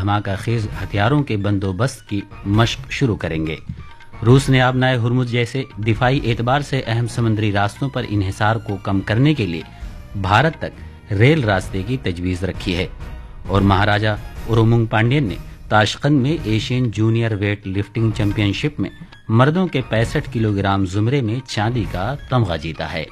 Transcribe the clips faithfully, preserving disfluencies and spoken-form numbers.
دھماکہ خیز ہتھیاروں کے بندوبست کی مشق شروع کریں گے۔ روس نے آبنائے ہرمز جیسے دفاعی اعتبار سے اہم سمندری راستوں پر انحصار کو کم کرنے کے لیے بھارت تک ریل راستے کی تجویز رکھی ہے۔ اور مہاراجا ارومنگ پانڈین نے تاشقند میں Asian junior weight lifting champion شپ میں مردوں کے پینسٹھ کلو گرام زمرے میں چاندی کا تمغہ جیتا ہے۔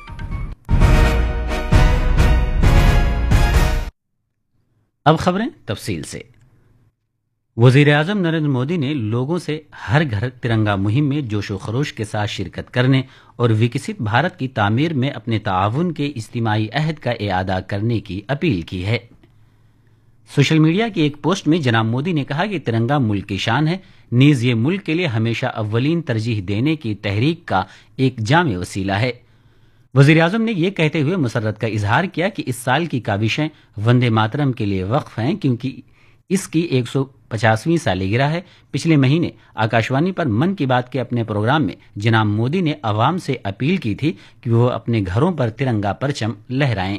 اب خبریں تفصیل سے۔ وزیر اعظم نریندر مودی نے لوگوں سے ہر گھر ترنگا مہم میں جوش و خروش کے ساتھ شرکت کرنے اور وکست بھارت کی تعمیر میں اپنے تعاون کے اجتماعی عہد کا اعادہ کرنے کی اپیل کی ہے۔ سوشل میڈیا کی ایک پوسٹ میں جناب مودی نے کہا کہ ترنگا ملک کی شان ہے، نیز یہ ملک کے لیے ہمیشہ اولین ترجیح دینے کی تحریک کا ایک جامع وسیلہ ہے۔ وزیر اعظم نے یہ کہتے ہوئے مسرت کا اظہار کیا کہ اس سال کی کاوشیں وندے ماترم کے لیے وقف ہیں، کیونکہ اس کی ایک سو پچاسویں سالگرہ ہے۔ پچھلے مہینے آکاشوانی پر من کی بات کے اپنے پروگرام میں جناب مودی نے عوام سے اپیل کی تھی کہ وہ اپنے گھروں پر ترنگا پرچم لہرائیں۔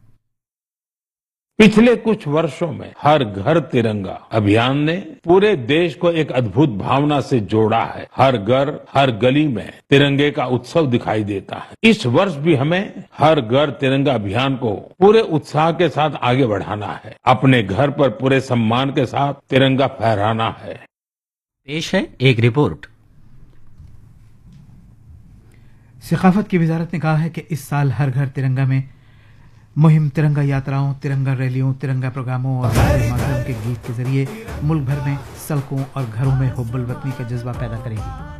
پچھلے کچھ برسوں میں ہر گھر ترنگا ابھیان نے پورے دیش کو ایک ادبھت بھاونا سے جوڑا ہے۔ ہر گھر ہر گلی میں ترنگے کا اتسو دکھائی دیتا ہے۔ اس ورش بھی ہمیں ہر گھر ترنگا ابھیان کو پورے اتساہ کے ساتھ آگے بڑھانا ہے، اپنے گھر پر پورے سمان کے ساتھ ترنگا پھہرانا ہے۔ پیش ہے ایک رپورٹ۔ ثقافت کی وزارت نے کہا ہے کہ اس سال ہر گھر ترنگا میں مہم ترنگا یاتراؤں، ترنگا ریلیوں، ترنگا پروگراموں اور وندے ماترم کے گیت کے ذریعے ملک بھر میں سڑکوں اور گھروں میں حب الوطنی کا جذبہ پیدا کرے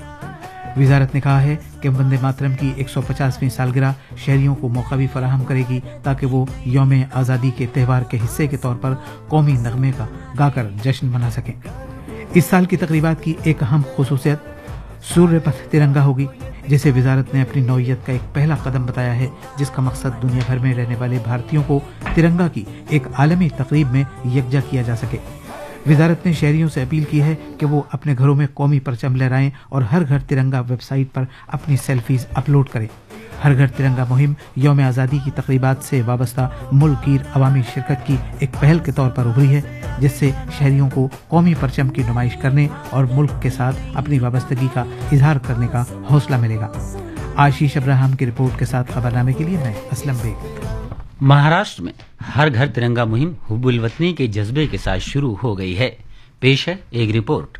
گی۔ وزارت نے کہا ہے کہ وندے ماترم کی ایک سو پچاسویں سالگرہ شہریوں کو موقع بھی فراہم کرے گی تاکہ وہ یوم آزادی کے تہوار کے حصے کے طور پر قومی نغمے کا گا کر جشن منا سکیں۔ اس سال کی تقریبات کی ایک اہم خصوصیت سوریہ پتھ ترنگا ہوگی، جسے وزارت نے اپنی نوعیت کا ایک پہلا قدم بتایا ہے، جس کا مقصد دنیا بھر میں رہنے والے بھارتیوں کو ترنگا کی ایک عالمی تقریب میں یکجا کیا جا سکے۔ وزارت نے شہریوں سے اپیل کی ہے کہ وہ اپنے گھروں میں قومی پرچم لہرائیں اور ہر گھر ترنگا ویب سائٹ پر اپنی سیلفیز اپلوڈ کریں۔ ہر گھر ترنگا مہم یوم آزادی کی تقریبات سے وابستہ ملک گیر عوامی شرکت کی ایک پہل کے طور پر ابھری ہے، جس سے شہریوں کو قومی پرچم کی نمائش کرنے اور ملک کے ساتھ اپنی وابستگی کا اظہار کرنے کا حوصلہ ملے گا۔ آشیش ابراہم کی رپورٹ کے ساتھ خبرنامے کے لیے میں اسلم بیگ۔ مہاراشٹر میں ہر گھر ترنگا مہم حب الوطنی کے جذبے کے ساتھ شروع ہو گئی ہے۔ پیش ہے ایک رپورٹ۔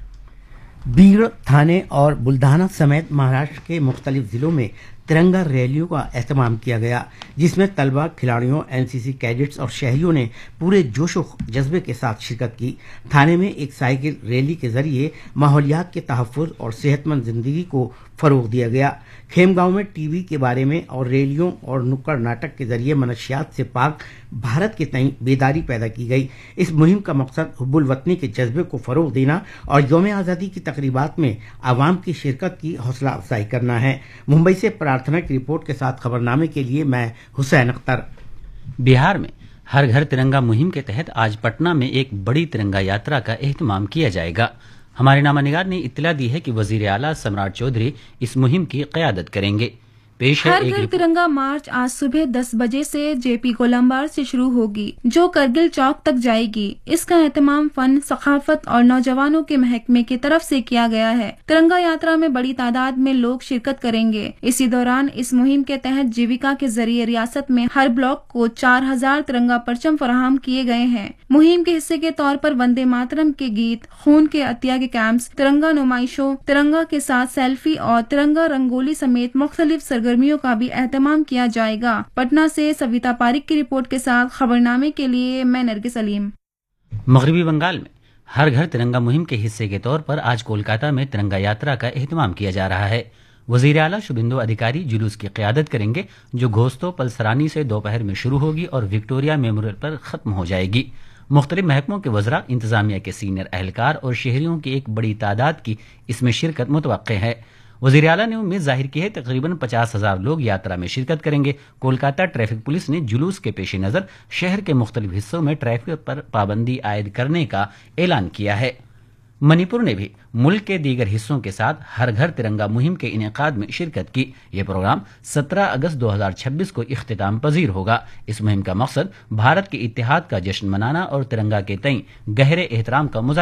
بیڑ، تھانے اور بلدھانا سمیت مہاراشٹر کے مختلف ضلعوں میں ترنگا ریلیوں کا اہتمام کیا گیا، جس میں طلبہ، کھلاڑیوں، این سی سی کیڈٹس اور شہریوں نے پورے جوش و جذبے کے ساتھ شرکت کی۔ تھانے میں ایک سائیکل ریلی کے ذریعے ماحولیات کے تحفظ اور صحت مند زندگی کو فروغ دیا گیا۔ کھیم گاؤں میں ٹی وی کے بارے میں اور ریلیوں اور نکڑ ناٹک کے ذریعے منشیات سے پاک بھارت کے تئیں بیداری پیدا کی گئی۔ اس مہم کا مقصد حب الوطنی کے جذبے کو فروغ دینا اور یوم آزادی کی تقریبات میں عوام کی شرکت کی حوصلہ افزائی کرنا ہے۔ ممبئی سے پرارتھنا کی رپورٹ کے ساتھ خبرنامے کے لیے میں حسین اختر۔ بہار میں ہر گھر ترنگا مہم کے تحت آج پٹنہ میں ایک بڑی ترنگا یاترا کا اہتمام کیا جائے گا۔ ہمارے نامہ نگار نے اطلاع دی ہے کہ وزیر اعلیٰ سمراٹ چودھری اس مہم کی قیادت کریں گے۔ پیش ہے ہر ایک گھر ترنگا مارچ آج صبح دس بجے سے جے پی گولمبار سے شروع ہوگی، جو کرگل چوک تک جائے گی۔ اس کا اہتمام فن، ثقافت اور نوجوانوں کے محکمے کی طرف سے کیا گیا ہے۔ ترنگا یاترا میں بڑی تعداد میں لوگ شرکت کریں گے۔ اسی دوران اس مہم کے تحت جیویکا کے ذریعے ریاست میں ہر بلاک کو چار ہزار ترنگا پرچم فراہم کیے گئے ہیں۔ مہم کے حصے کے طور پر وندے ماترم کے گیت، خون کے عطیہ کے کیمپس، ترنگا نمائشوں، ترنگا کے ساتھ سیلفی اور ترنگا رنگولی سمیت مختلف سرگرمیوں کا بھی اہتمام کیا جائے گا۔ پٹنہ سے سویتا پاریک کی رپورٹ کے ساتھ خبرنامے کے لیے میں نرگس سلیم۔ مغربی بنگال میں ہر گھر ترنگا مہم کے حصے کے طور پر آج کولکاتہ میں ترنگا یاترا کا اہتمام کیا جا رہا ہے۔ وزیر اعلیٰ شبھندو ادھیکاری جلوس کی قیادت کریں گے، جو گھوستو پلسرانی سے دوپہر میں شروع ہوگی اور وکٹوریہ میموریل پر ختم ہو جائے گی۔ مختلف محکموں کے وزراء، انتظامیہ کے سینئر اہلکار اور شہریوں کی ایک بڑی تعداد کی اس میں شرکت متوقع ہے۔ وزیر اعلیٰ نے امید ظاہر کی ہے تقریباً پچاس ہزار لوگ یاترا میں شرکت کریں گے۔ کولکاتہ ٹریفک پولیس نے جلوس کے پیش نظر شہر کے مختلف حصوں میں ٹریفک پر پابندی عائد کرنے کا اعلان کیا ہے۔ منی پور نے بھی ملک کے دیگر حصوں کے ساتھ ہر گھر ترنگا مہم کے انعقاد میں شرکت کی۔ یہ پروگرام سترہ اگست دو ہزار چھبیس کو اختتام پذیر ہوگا۔ اس مہم کا مقصد بھارت کے اتحاد کا جشن منانا اور ترنگا کے تئیں گہرے احترام کا مظاہرہ